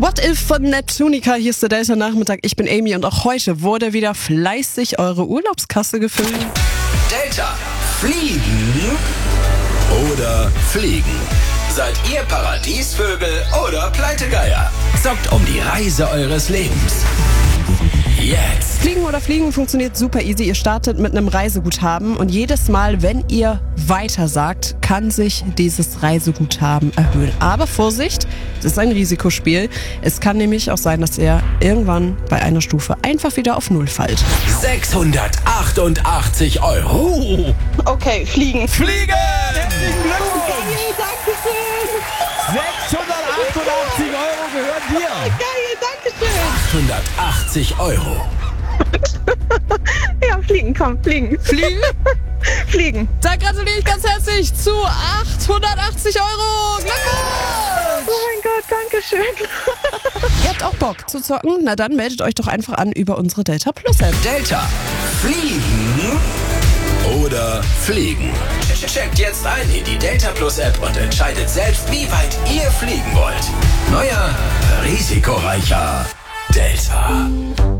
What If von Neptunica, hier ist der Delta-Nachmittag. Ich bin Amy und auch heute wurde wieder fleißig eure Urlaubskasse gefüllt. Delta, fliegen oder fliegen? Seid ihr Paradiesvögel oder Pleitegeier? Zockt um die Reise eures Lebens. Jetzt. Fliegen oder Fliegen funktioniert super easy. Ihr startet mit einem Reiseguthaben und jedes Mal, wenn ihr weiter sagt, kann sich dieses Reiseguthaben erhöhen. Aber Vorsicht, das ist ein Risikospiel. Es kann nämlich auch sein, dass ihr irgendwann bei einer Stufe einfach wieder auf Null fallt. 688 Euro. Okay, fliegen. Fliegen! Herzlichen Glückwunsch! Geil, dankeschön. 688 Euro gehören dir! Geil, dankeschön. 880 Euro. Ja, fliegen, komm, fliegen. Fliegen? Fliegen. Da gratuliere ich ganz herzlich zu 880 Euro. Glückwunsch! Oh mein Gott, dankeschön. Ihr habt auch Bock zu zocken? Na dann meldet euch doch einfach an über unsere Delta Plus App. Delta, fliegen oder fliegen? Checkt jetzt ein in die Delta Plus App und entscheidet selbst, wie weit ihr fliegen wollt. Neuer, risikoreicher Delta.